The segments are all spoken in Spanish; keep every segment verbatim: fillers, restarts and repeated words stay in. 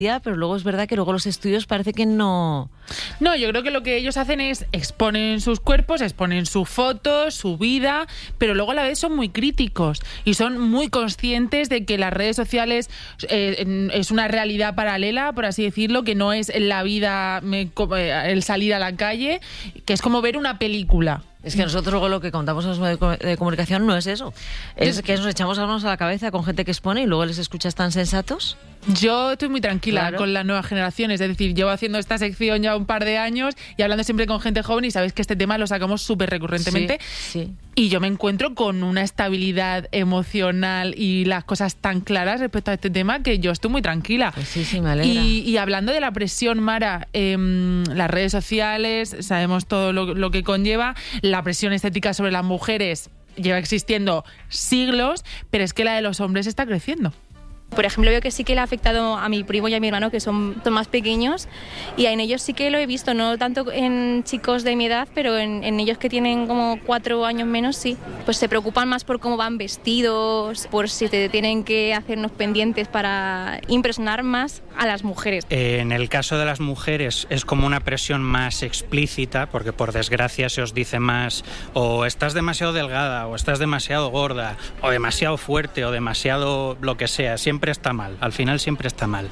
pero luego es verdad que luego los estudios parece que no... No, yo creo que lo que ellos hacen es exponen sus cuerpos, exponen sus fotos, su vida, pero luego a la vez son muy críticos y son muy conscientes de que las redes sociales eh, es una realidad paralela, por así decirlo, que no es la vida, me, el salir a la calle, que es como ver una película. Es que nosotros luego lo que contamos en los medios de comunicación no es eso. Es que nos echamos las manos a la cabeza con gente que expone y luego les escuchas tan sensatos. Yo estoy muy tranquila Claro. con las nuevas generaciones, es decir, llevo haciendo esta sección ya un par de años y hablando siempre con gente joven y sabéis que este tema lo sacamos súper recurrentemente. Sí, sí. Y yo me encuentro con una estabilidad emocional y las cosas tan claras respecto a este tema que yo estoy muy tranquila. Pues sí, sí, me alegra. Y, y hablando de la presión, Mara, eh, las redes sociales, sabemos todo lo, lo que conlleva, la presión estética sobre las mujeres lleva existiendo siglos, pero es que la de los hombres está creciendo. Por ejemplo, veo que sí que le ha afectado a mi primo y a mi hermano, que son, son más pequeños, y en ellos sí que lo he visto, no tanto en chicos de mi edad, pero en, en ellos que tienen como cuatro años menos, sí. Pues se preocupan más por cómo van vestidos, por si te tienen que hacer unos pendientes para impresionar más a las mujeres. Eh, en el caso de las mujeres es como una presión más explícita, porque por desgracia se os dice más o estás demasiado delgada, o estás demasiado gorda, o demasiado fuerte, o demasiado lo que sea, siempre está mal, al final siempre está mal.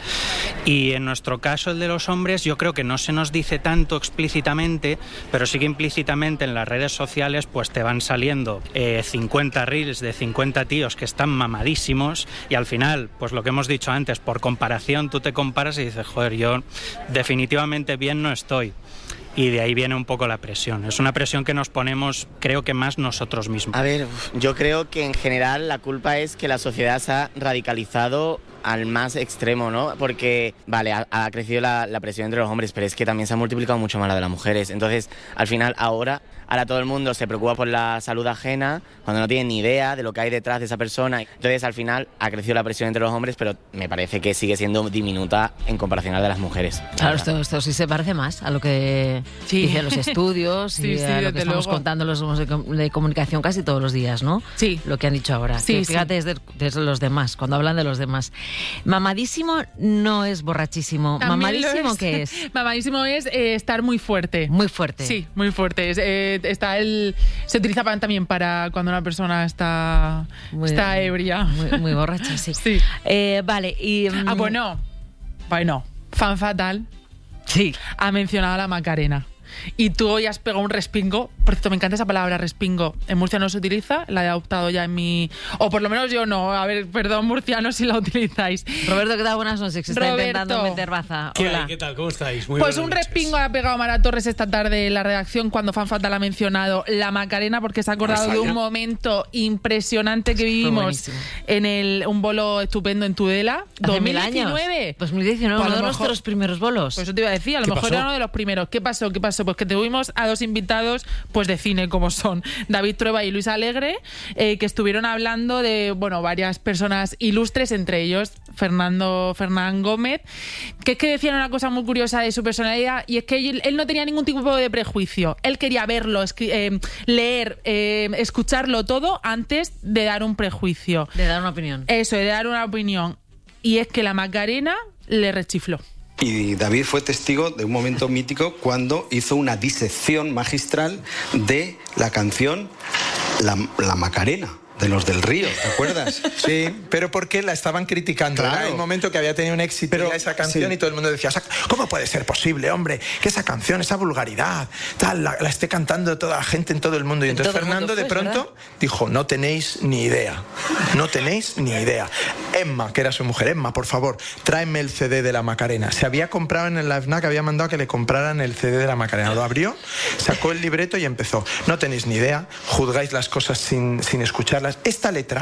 Y en nuestro caso, el de los hombres, yo creo que no se nos dice tanto explícitamente, pero sí que implícitamente en las redes sociales pues te van saliendo eh, cincuenta reels de cincuenta tíos que están mamadísimos y al final, pues lo que hemos dicho antes, por comparación tú te comparas y dices, joder, yo definitivamente bien no estoy. Y de ahí viene un poco la presión. Es una presión que nos ponemos, creo que más nosotros mismos. A ver, yo creo que en general la culpa es que la sociedad se ha radicalizado al más extremo, ¿no? Porque, vale, ha, ha crecido la, la presión entre los hombres, pero es que también se ha multiplicado mucho más la de las mujeres. Entonces, al final, ahora, ahora todo el mundo se preocupa por la salud ajena cuando no tiene ni idea de lo que hay detrás de esa persona. Entonces, al final, ha crecido la presión entre los hombres, pero me parece que sigue siendo diminuta en comparación a la de las mujeres. Claro, esto, esto sí se parece más a lo que Sí. dicen los estudios Sí, y sí, a lo desde que estamos luego. contando los medios de com- de comunicación casi todos los días, ¿no? Sí. Lo que han dicho ahora. Sí, Que fíjate, sí. desde, desde los demás, cuando hablan de los demás. Mamadísimo no es borrachísimo. También ¿Mamadísimo lo es. qué es? Mamadísimo es eh, estar muy fuerte. Muy fuerte. Sí, muy fuerte. Es, eh, está el, se utiliza pa- también para cuando una persona está, Muy- está ebria. Muy, muy borracha, sí. Sí. Eh, vale, y... mm, Ah, bueno. Bueno, Fan Fatal Sí. ha mencionado a la Macarena. Y tú hoy has pegado un respingo. Por cierto, me encanta esa palabra, respingo. En Murcia no se utiliza, la he adoptado ya en mi... O por lo menos yo no. A ver, perdón, murcianos, si la utilizáis. Roberto, ¿qué tal? Buenas noches. Que está Roberto. intentando meter baza. ¿Qué Hola. hay? ¿Qué tal? ¿Cómo estáis? Muy Pues buenas un noches. respingo ha pegado Mara Torres esta tarde en la redacción cuando Fan Fatal ha mencionado la Macarena, porque se ha acordado Pues de un allá. momento impresionante que vivimos buenísimo. en el un bolo estupendo en Tudela. Hace mil años. dos mil diecinueve. dos mil diecinueve, Pues a uno lo de mejor- nuestros primeros bolos. Pues eso te iba a decir, a lo ¿Qué mejor pasó? era uno de los primeros. ¿Qué pasó? ¿Qué pasó? Pues que tuvimos a dos invitados pues de cine como son David Trueba y Luis Alegre, eh, que estuvieron hablando de, bueno, varias personas ilustres, entre ellos Fernando Fernán Gómez, que es que decían una cosa muy curiosa de su personalidad, y es que él, él no tenía ningún tipo de prejuicio. Él quería verlo, escri- eh, leer, eh, escucharlo todo antes de dar un prejuicio. De dar una opinión. Eso, de dar una opinión. Y es que la Macarena le rechifló. Y David fue testigo de un momento mítico cuando hizo una disección magistral de la canción La, la Macarena, de los del Río, ¿te acuerdas? Sí, pero porque la estaban criticando. Claro. Era el momento que había tenido un éxito Pero, ya esa canción sí. y todo el mundo decía, ¿cómo puede ser posible, hombre, que esa canción, esa vulgaridad, tal, la, la esté cantando toda la gente en todo el mundo? Y En entonces todo el mundo Fernando de fue, pronto dijo, no tenéis ni idea, no tenéis ni idea. Emma, que era su mujer, Emma, por favor, tráeme el C D de la Macarena. Se había comprado en el FNAC, había mandado a que le compraran el C D de la Macarena. Lo abrió, sacó el libreto y empezó. No tenéis ni idea, juzgáis las cosas sin, sin escucharlas. Esta letra,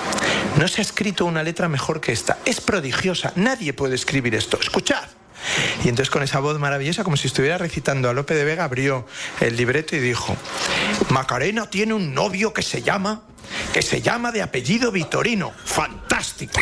no se ha escrito una letra mejor que esta. Es prodigiosa. Nadie puede escribir esto. Escuchad. Y entonces con esa voz maravillosa, como si estuviera recitando a Lope de Vega, abrió el libreto y dijo, Macarena tiene un novio que se llama, que se llama de apellido Vitorino. ¡Fantástico!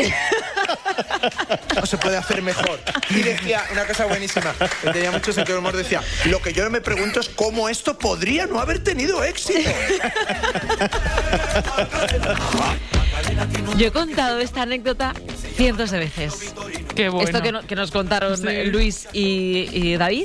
No se puede hacer mejor. Y decía una cosa buenísima, que tenía mucho sentido del humor, decía, lo que yo me pregunto es cómo esto podría no haber tenido éxito. Yo he contado esta anécdota cientos de veces. Qué bueno. Esto que, no, que nos contaron Sí. Luis y, y David,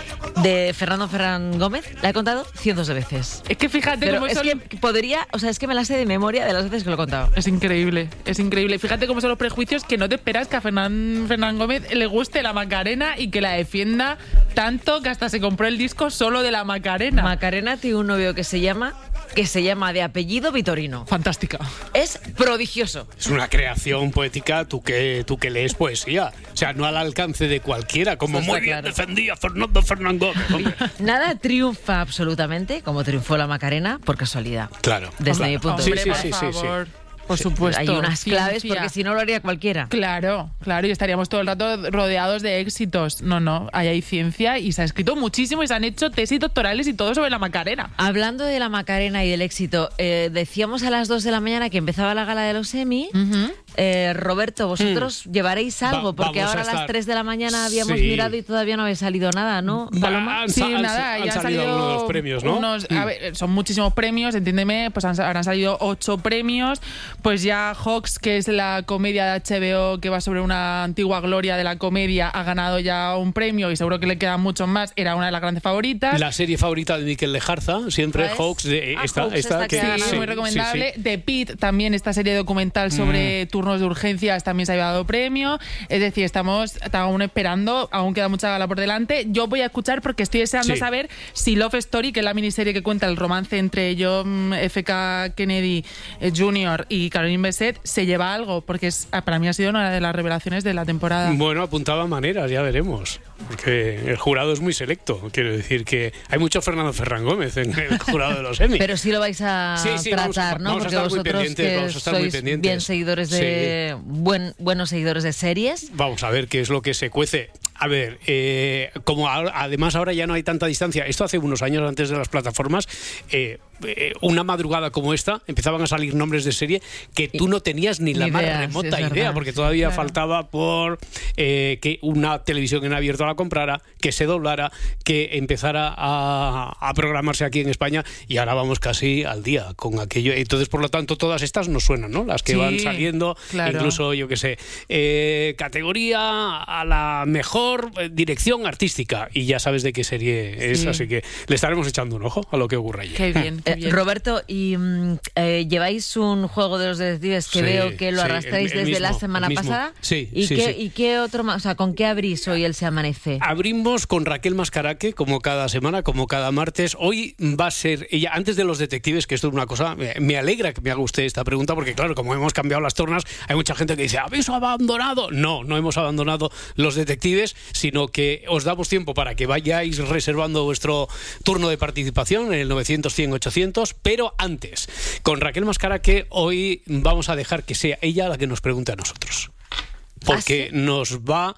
de Fernando Ferran Gómez, la he contado cientos de veces. Es que fíjate Pero cómo es son... que podría, o sea, es que me la sé de memoria de las veces que lo he contado. Es increíble, es increíble. Fíjate cómo son los prejuicios que no te esperas que a Fernán, Fernán Gómez le guste la Macarena y que la defienda tanto que hasta se compró el disco solo de la Macarena. Macarena tiene un novio que se llama, que se llama de apellido Vitorino. Fantástica. Es prodigioso. Es una creación poética, tú que, tú que lees poesía. O sea, no al alcance de cualquiera, como Eso está muy bien claro. defendía Fernando Fernán Gómez. Hombre. Nada triunfa absolutamente como triunfó la Macarena por casualidad. Claro. Desde claro. mi punto Sí, de sí, vista. sí, sí, sí. favor. Por supuesto. Hay unas claves Ciencia. porque si no lo haría cualquiera. Claro, claro, y estaríamos todo el rato rodeados de éxitos. No, no, ahí hay ciencia y se ha escrito muchísimo y se han hecho tesis doctorales y todo sobre la Macarena. Hablando de la Macarena y del éxito, eh, decíamos a las dos de la mañana que empezaba la gala de los Emmy. Ujú. Eh, Roberto, vosotros llevaréis algo, Va- porque vamos ahora a a las estar- tres de la mañana habíamos Sí. mirado y todavía no había salido nada, ¿no, Paloma? Han Sí, sa- han- nada, han ya han salido salido algunos de los premios, ¿no? unos- a ver, son muchísimos premios, entiéndeme, pues han, habrán salido ocho premios. Pues ya Hawks, que es la comedia de H B O que va sobre una antigua gloria de la comedia, ha ganado ya un premio y seguro que le quedan muchos más. Era una de las grandes favoritas. La serie favorita de Miquel Lejarza, siempre ¿Cuál es? Hawks. De, Ah, esta, Hawks, esta esta que, que ha Sí, ganado. sí, muy sí, recomendable. sí. The Pit, también esta serie documental sobre turnos de urgencias, también se ha llevado premio. Es decir, estamos aún esperando, aún queda mucha gala por delante. Yo voy a escuchar porque estoy deseando Sí. saber si Love Story, que es la miniserie que cuenta el romance entre John F K Kennedy eh, junior y Caroline Bessette, se lleva algo, porque es, para mí ha sido una de las revelaciones de la temporada. Bueno, apuntaba maneras, ya veremos. Porque el jurado es muy selecto. Quiero decir que hay mucho Fernando Ferran Gómez en el jurado de los Emmy. Pero sí lo vais a Sí, sí, vamos a- tratar, ¿no? vamos a Porque estar muy vosotros pendientes, que vamos a estar muy sois pendientes. bien seguidores de buen, buenos seguidores de series. Vamos a ver qué es lo que se cuece. A ver, eh, como ahora- además ahora ya no hay tanta distancia, esto hace unos años antes de las plataformas, eh, eh, una madrugada como esta empezaban a salir nombres de serie que tú no tenías ni la Ni más idea, sí, remota es idea, verdad. porque todavía Claro. faltaba por eh, que una televisión en abierto la comprara, que se doblara, que empezara a, a programarse aquí en España, y ahora vamos casi al día con aquello. Entonces, por lo tanto, todas estas nos suenan, ¿no? Las que Sí, van saliendo, claro. incluso, yo qué sé, eh, categoría a la mejor eh, dirección artística, y ya sabes de qué serie es, Sí. así que le estaremos echando un ojo a lo que ocurra allí. Qué bien, qué Eh, bien. Roberto, y mm, eh, lleváis un juego de los detectives que Sí, veo que lo sí, arrastráis el- el desde la mismo, semana el mismo. pasada. Sí, ¿Y, sí, qué, sí. ¿Y qué otro más? O sea, ¿con qué abrís hoy el Se Amanece? Abrimos con Raquel Mascaraque, como cada semana, como cada martes. Hoy va a ser ella, antes de los detectives, que esto es una cosa, me, me alegra que me haga usted esta pregunta, porque claro, como hemos cambiado las tornas, hay mucha gente que dice, ¿habéis abandonado? No, no hemos abandonado los detectives, sino que os damos tiempo para que vayáis reservando vuestro turno de participación en el novecientos, cien, ochocientos, pero antes, con Raquel Mascaraque, hoy vamos a dejar que sea ella la que nos pregunte a nosotros. Porque ¿Ah, sí? nos va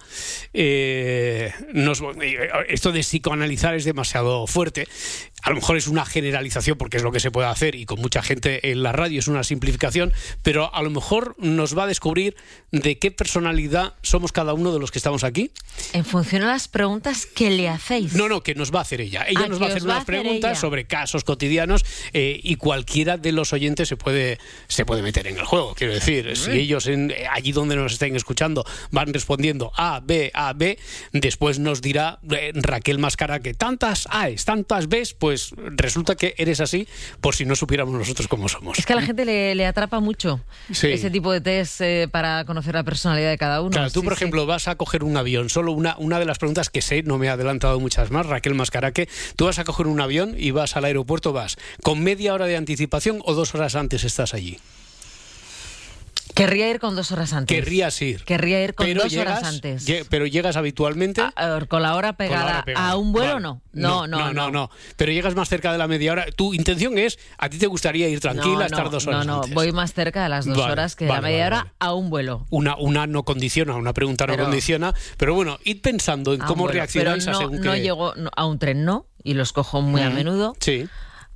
eh, nos, esto de psicoanalizar es demasiado fuerte. A lo mejor es una generalización porque es lo que se puede hacer, y con mucha gente en la radio es una simplificación, pero a lo mejor nos va a descubrir de qué personalidad somos cada uno de los que estamos aquí. En función a las preguntas que le hacéis. No, no, que nos va a hacer ella. Ella Ah, nos que va a hacer os va a unas hacer preguntas ella. sobre casos cotidianos, eh, y cualquiera de los oyentes se puede, se puede meter en el juego. Quiero decir, si ellos en, allí donde nos estén escuchando van respondiendo A, B, A, B, después nos dirá eh, Raquel Mascaraque, tantas A's, tantas B's, pues resulta que eres así, por si no supiéramos nosotros cómo somos. Es que a la gente le, le atrapa mucho Sí. ese tipo de test eh, para conocer la personalidad de cada uno. Claro, tú, Sí, por sí. ejemplo, vas a coger un avión. Solo una, una de las preguntas que sé, no me he adelantado muchas más, Raquel Mascaraque, tú vas a coger un avión y vas al aeropuerto, vas con media hora de anticipación o dos horas antes estás allí. Querría ir con dos horas antes. Querrías ir. Querría ir con Pero dos horas llegas- antes. lle- Pero llegas habitualmente... A- a ver, con la hora con la pegada, hora pegada. a un vuelo, Vale. no. No, no, no, no, no. Pero llegas más cerca de la media hora. Tu intención es, a ti te gustaría ir tranquila, no, estar no, dos horas No, no, antes. voy más cerca de las dos Vale, horas que de vale, la media vale, hora vale. a un vuelo. Una, una no condiciona, una pregunta no Pero- condiciona. Pero bueno, id pensando en A un cómo vuelo. reaccionáis Pero a no, según no qué- llego no, a un tren, no, y los cojo muy a Mm. menudo. Sí.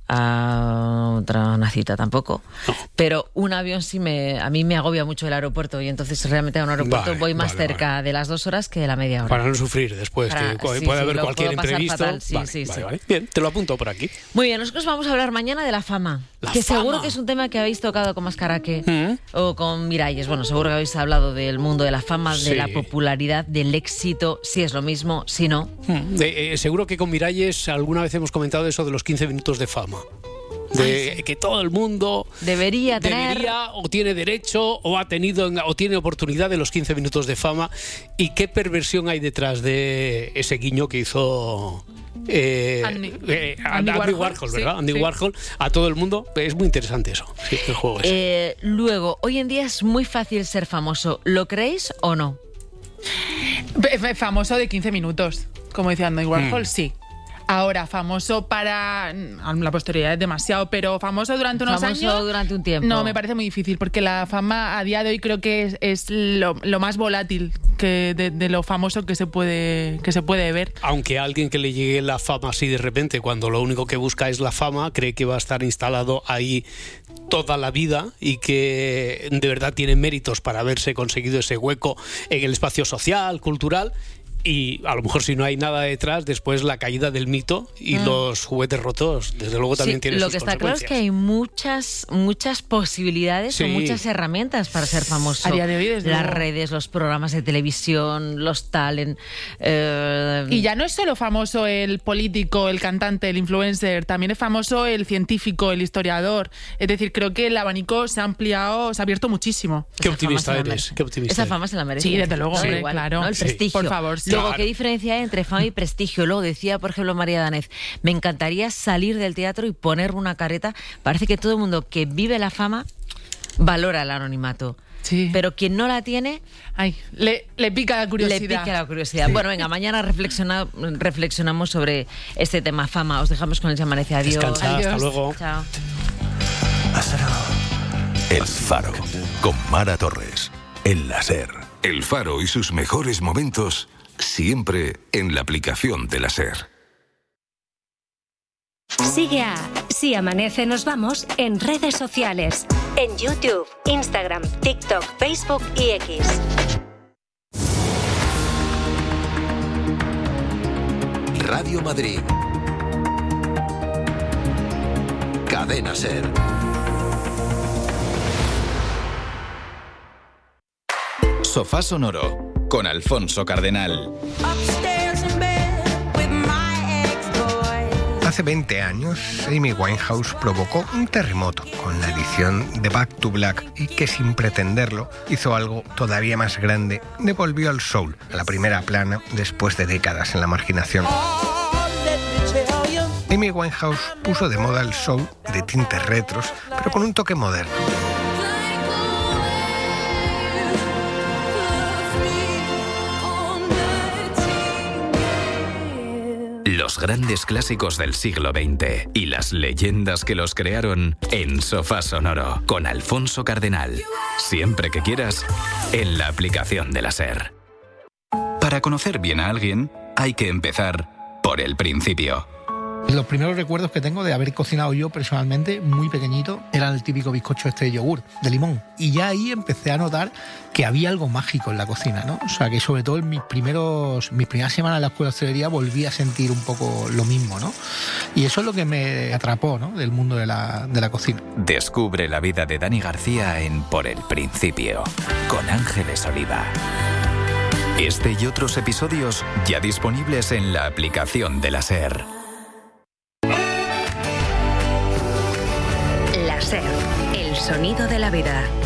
a otra nacita tampoco, No. pero un avión sí me, a mí me agobia mucho el aeropuerto y entonces realmente a un aeropuerto Vale, voy más vale, cerca vale. de las dos horas que de la media hora. Para no sufrir después, Para- que puede sí, puede sí, haber lo cualquier puedo pasar imprevisto. fatal, sí, vale, sí, vale, sí. vale. Bien, te lo apunto por aquí. Muy bien, nosotros vamos a hablar mañana de la fama, La que fama. seguro que es un tema que habéis tocado con Mascaraque ¿Mm? o con Miralles. Bueno, seguro que habéis hablado del mundo de la fama, Sí. de la popularidad, del éxito, si es lo mismo, si no. Mm, eh, eh, seguro que con Miralles alguna vez hemos comentado eso de los quince minutos de fama. De que todo el mundo Debería tener... debería o tiene derecho o ha tenido o tiene oportunidad de los quince minutos de fama. ¿Y qué perversión hay detrás de ese guiño que hizo eh, Andy- eh, Andy Andy Warhol, Warhol, sí, ¿verdad? Andy sí. Warhol a todo el mundo? Es muy interesante eso, sí, el juego ese. Eh, luego, hoy en día es muy fácil ser famoso. ¿Lo creéis o no? F- Famoso de quince minutos, como decía Andy Warhol, Mm. sí. Ahora, famoso para mm, la posteridad es demasiado, pero famoso durante unos Famoso años... durante un tiempo. No, me parece muy difícil, porque la fama a día de hoy creo que es, es lo, lo más volátil que de, de lo famoso que se puede que se puede ver. Aunque a alguien que le llegue la fama así de repente, cuando lo único que busca es la fama, cree que va a estar instalado ahí toda la vida y que de verdad tiene méritos para haberse conseguido ese hueco en el espacio social, cultural. Y a lo mejor si no hay nada detrás, después la caída del mito y Mm. los juguetes rotos, desde luego también Sí, tiene lo sus que está claro es que consecuencias. hay muchas muchas posibilidades Sí. o muchas herramientas para ser famoso. A día de hoy, desde Las luego. redes, los programas de televisión, los talent. eh, Y ya no es solo famoso el político, el cantante, el influencer, también es famoso el científico, el historiador. Es decir, creo que el abanico se ha ampliado, se ha abierto muchísimo. Qué esa optimista fama se la eres, merece. qué optimista Esa eres. fama se la merece. Sí, desde luego, Da hombre, igual, claro. ¿no? El Sí. prestigio. Por favor, sí. Luego, Claro. ¿qué diferencia hay entre fama y prestigio? Luego decía, por ejemplo, María Danez, me encantaría salir del teatro y poner una careta. Parece que todo el mundo que vive la fama valora el anonimato. Sí. Pero quien no la tiene, Ay, le, le pica la curiosidad. le pica la curiosidad. Bueno, venga, mañana reflexiona- reflexionamos sobre este tema fama. Os dejamos con el Se Amanece. Adiós. Descansa, hasta Adiós. luego. Chao. El Faro, con Mara Torres, en la SER. El Faro y sus mejores momentos siempre en la aplicación de la SER. Sigue a Si Amanece Nos Vamos en redes sociales. En YouTube, Instagram, TikTok, Facebook y X. Radio Madrid. Cadena SER. Sofá Sonoro con Alfonso Cardenal. Hace veinte años, Amy Winehouse provocó un terremoto con la edición de Back to Black y que sin pretenderlo hizo algo todavía más grande, devolvió al soul a la primera plana después de décadas en la marginación. Amy Winehouse puso de moda el soul de tintes retros, pero con un toque moderno. Los grandes clásicos del siglo veinte y las leyendas que los crearon en Sofá Sonoro con Alfonso Cardenal. Siempre que quieras, en la aplicación de la SER. Para conocer bien a alguien, hay que empezar por el principio. Los primeros recuerdos que tengo de haber cocinado yo personalmente, muy pequeñito, eran el típico bizcocho este de yogur, de limón. Y ya ahí empecé a notar que había algo mágico en la cocina, ¿no? O sea, que sobre todo en mis primeros, mis primeras semanas en la escuela de hostelería volví a sentir un poco lo mismo, ¿no? Y eso es lo que me atrapó, ¿no? Del mundo de la, de la cocina. Descubre la vida de Dani García en Por el Principio, con Ángeles Oliva. Este y otros episodios ya disponibles en la aplicación de la SER. La SER, el sonido de la vida.